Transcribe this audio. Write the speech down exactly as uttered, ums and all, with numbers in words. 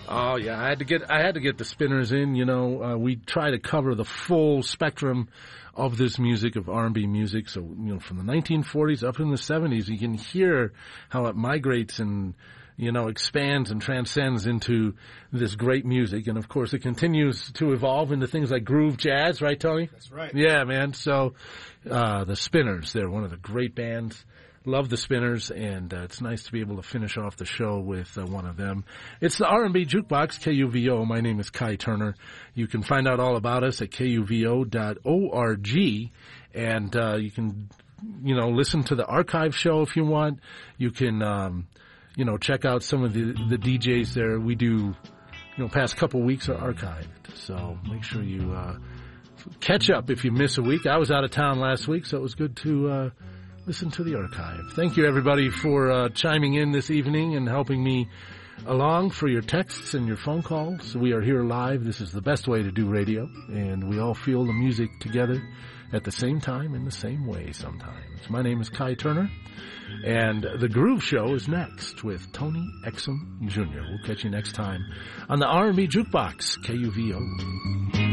Oh yeah, I had to get I had to get the Spinners in. You know, uh, we try to cover the full spectrum of this music, of R and B music. So you know, from the nineteen forties up in the seventies, you can hear how it migrates and you know expands and transcends into this great music. And of course, it continues to evolve into things like groove jazz, right, Tony? That's right. Yeah, man. So uh, the Spinners, they're one of the great bands. Love the Spinners, and uh, it's nice to be able to finish off the show with uh, one of them. It's the R and B Jukebox, K U V O. My name is Kai Turner. You can find out all about us at K U V O dot org, and uh, you can, you know, listen to the archive show if you want. You can, um, you know, check out some of the, the D Js there. We do, you know, past couple weeks are archived, so make sure you uh, catch up if you miss a week. I was out of town last week, so it was good to uh, listen to the archive. Thank you, everybody, for uh, chiming in this evening and helping me along for your texts and your phone calls. We are here live. This is the best way to do radio, and we all feel the music together at the same time in the same way sometimes. My name is Kai Turner, and The Groove Show is next with Tony Exum Junior We'll catch you next time on the R and B Jukebox, K U V O.